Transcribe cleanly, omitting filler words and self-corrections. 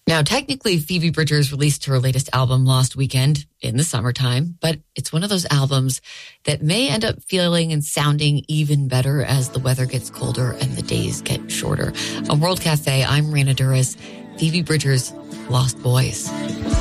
Now, technically, Phoebe Bridgers released her latest album Lost Weekend in the summertime, but it's one of those albums that may end up feeling and sounding even better as the weather gets colder and the days get shorter. On World Cafe, I'm Rena Duras. Phoebe Bridgers, Lost Boys.